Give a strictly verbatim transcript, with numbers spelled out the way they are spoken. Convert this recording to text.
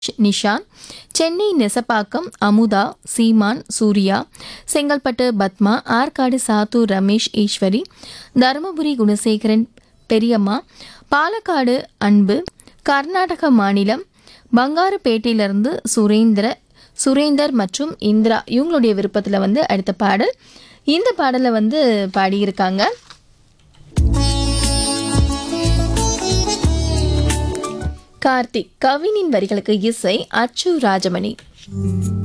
நிஷாந்த், சென்னை நெசப்பாக்கம் அமுதா, சீமான், சூர்யா, செங்கல்பட்டு பத்மா, ஆற்காடு சாத்தூர் ரமேஷ் ஈஸ்வரி, தருமபுரி குணசேகரன் பெரியம்மா, பாலக்காடு அன்பு, கர்நாடக மாநிலம் பங்காருப்பேட்டையிலிருந்து சுரேந்திர சுரேந்தர் மற்றும் இந்திரா இவங்களுடைய விருப்பத்தில் வந்து அடுத்த பாடல். இந்த பாடலை வந்து பாடியிருக்காங்க கார்த்திக். கவினின் வரிகளுக்கு இசை அச்சு ராஜமணி.